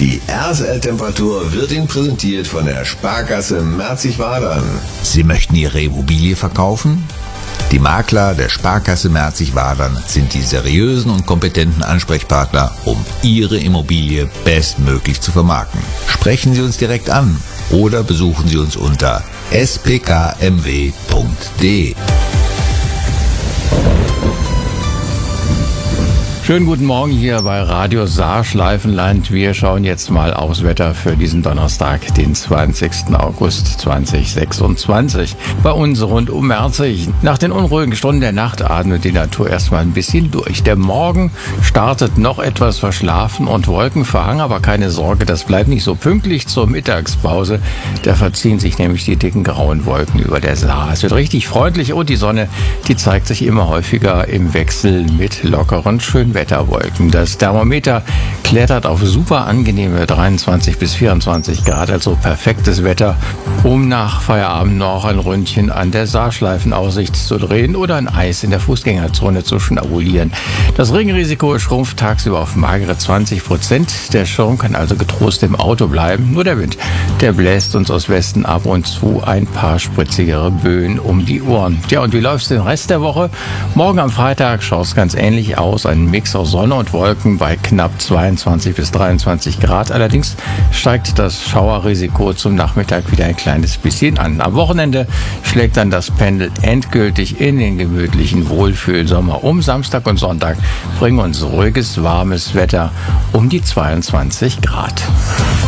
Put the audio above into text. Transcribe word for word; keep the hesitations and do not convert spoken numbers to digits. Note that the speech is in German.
Die R S L-Temperatur wird Ihnen präsentiert von der Sparkasse Merzig-Wadern. Sie möchten Ihre Immobilie verkaufen? Die Makler der Sparkasse Merzig-Wadern sind die seriösen und kompetenten Ansprechpartner, um Ihre Immobilie bestmöglich zu vermarkten. Sprechen Sie uns direkt an oder besuchen Sie uns unter s p k m w punkt d e. Schönen guten Morgen hier bei Radio Saar-Schleifenland. Wir schauen jetzt mal aufs Wetter für diesen Donnerstag, den zwanzigsten August zweitausendsechsundzwanzig. Bei uns rund um Merzig. Nach den unruhigen Stunden der Nacht atmet die Natur erstmal ein bisschen durch. Der Morgen startet noch etwas verschlafen und wolkenverhangen, aber keine Sorge, das bleibt nicht so pünktlich zur Mittagspause. Da verziehen sich nämlich die dicken grauen Wolken über der Saar. Es wird richtig freundlich und die Sonne, die zeigt sich immer häufiger im Wechsel mit lockeren, schönen Wetterwolken. Das Thermometer klettert auf super angenehme dreiundzwanzig bis vierundzwanzig Grad, also perfektes Wetter, um nach Feierabend noch ein Ründchen an der Saarschleifenaussicht zu drehen oder ein Eis in der Fußgängerzone zu schnabulieren. Das Regenrisiko schrumpft tagsüber auf magere zwanzig Prozent. Der Schirm kann also getrost im Auto bleiben. Nur der Wind, der bläst uns aus Westen ab und zu ein paar spritzigere Böen um die Ohren. Tja, und wie läuft's den Rest der Woche? Morgen am Freitag schaut es ganz ähnlich aus. Ein Mix aus Sonne und Wolken bei knapp zweiundzwanzig bis dreiundzwanzig Grad. Allerdings steigt das Schauerrisiko zum Nachmittag wieder ein kleines bisschen an. Am Wochenende schlägt dann das Pendel endgültig in den gemütlichen Wohlfühlsommer um. Samstag und Sonntag bringen uns ruhiges, warmes Wetter um die zweiundzwanzig Grad.